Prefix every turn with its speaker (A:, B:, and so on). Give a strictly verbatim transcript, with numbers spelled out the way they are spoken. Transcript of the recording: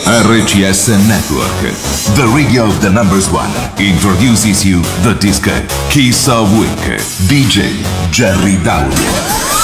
A: R C S Network, the radio of the numbers one, introduces you the disco Kiss of Week, D J Jerry Daudio.